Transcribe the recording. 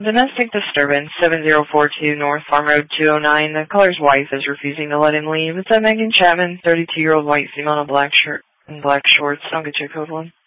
Domestic disturbance, 7042 North Farm Road 209. The caller's wife is refusing to let him leave. It's Megan Chapman, 32-year-old white female in a black shirt and black shorts. I'll get you a code one.